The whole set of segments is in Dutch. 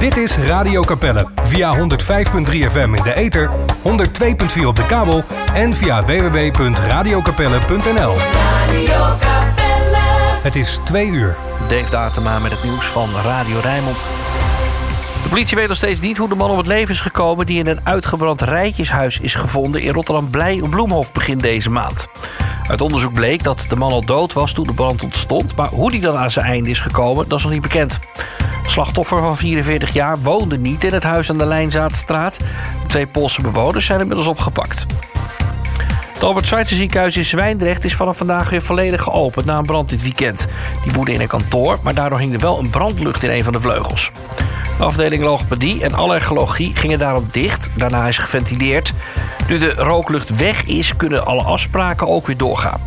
Dit is Radio Capelle. Via 105.3 FM in de ether, 102.4 op de kabel en via www.radiocapelle.nl. Radio Capelle. Het is 2 uur. Dave Datema met het nieuws van Radio Rijnmond. De politie weet nog steeds niet hoe de man om het leven is gekomen die in een uitgebrand rijtjeshuis is gevonden in Rotterdam-Bloemhof begin deze maand. Uit onderzoek bleek dat de man al dood was toen de brand ontstond, maar hoe die dan aan zijn einde is gekomen, dat is nog niet bekend. Het slachtoffer van 44 jaar woonde niet in het huis aan de Lijnzaadstraat. De 2 Poolse bewoners zijn inmiddels opgepakt. Het Albert Schweitzer ziekenhuis in Zwijndrecht is vanaf vandaag weer volledig geopend na een brand dit weekend. Die woedde in een kantoor, maar daardoor hing er wel een brandlucht in een van de vleugels. De afdeling logopedie en allergologie gingen daarom dicht. Daarna is geventileerd. Nu de rooklucht weg is, kunnen alle afspraken ook weer doorgaan.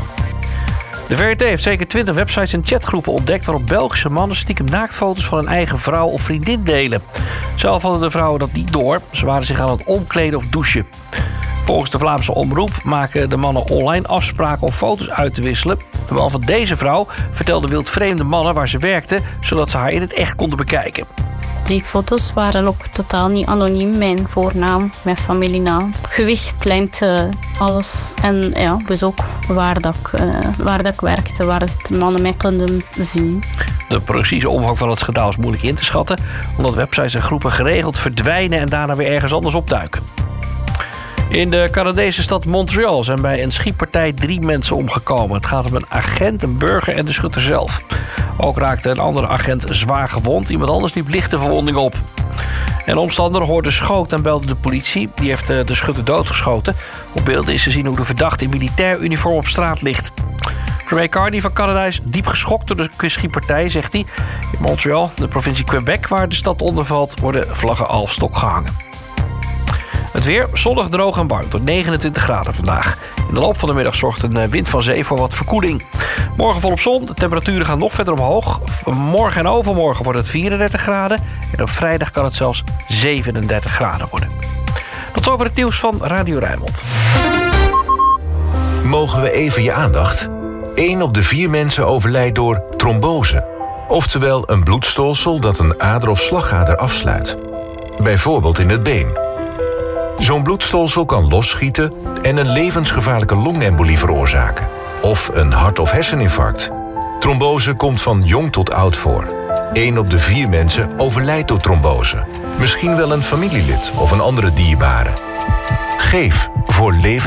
De VRT heeft zeker 20 websites en chatgroepen ontdekt waarop Belgische mannen stiekem naaktfoto's van hun eigen vrouw of vriendin delen. Zelf hadden de vrouwen dat niet door. Ze waren zich aan het omkleden of douchen. Volgens de Vlaamse omroep maken de mannen online afspraken om foto's uit te wisselen. De man van deze vrouw vertelde wildvreemde mannen waar ze werkte, zodat ze haar in het echt konden bekijken. Die foto's waren ook totaal niet anoniem. Mijn voornaam, mijn familienaam, gewicht, lengte, alles. En ja, dus ook waar dat ik werkte, waar de mannen mij konden zien. De precieze omvang van het schandaal is moeilijk in te schatten, omdat websites en groepen geregeld verdwijnen en daarna weer ergens anders opduiken. In de Canadese stad Montreal zijn bij een schietpartij 3 mensen omgekomen. Het gaat om een agent, een burger en de schutter zelf. Ook raakte een andere agent zwaar gewond. Iemand anders liep lichte verwondingen op. Een omstander hoorde schoot en belde de politie. Die heeft de schutter doodgeschoten. Op beelden is te zien hoe de verdachte in militair uniform op straat ligt. Premier Carney van Canada is diep geschokt door de schietpartij, zegt hij. In Montreal, de provincie Quebec, waar de stad onder valt, worden vlaggen al stok gehangen. Het weer, zonnig, droog en warm, tot 29 graden vandaag. In de loop van de middag zorgt een wind van zee voor wat verkoeling. Morgen volop zon, de temperaturen gaan nog verder omhoog. Morgen en overmorgen wordt het 34 graden. En op vrijdag kan het zelfs 37 graden worden. Tot zover het nieuws van Radio Rijnmond. Mogen we even je aandacht? 1 op de 4 mensen overlijdt door trombose. Oftewel een bloedstolsel dat een ader of slagader afsluit. Bijvoorbeeld in het been. Zo'n bloedstolsel kan losschieten en een levensgevaarlijke longembolie veroorzaken. Of een hart- of herseninfarct. Trombose komt van jong tot oud voor. 1 op de 4 mensen overlijdt door trombose. Misschien wel een familielid of een andere dierbare. Geef voor leven.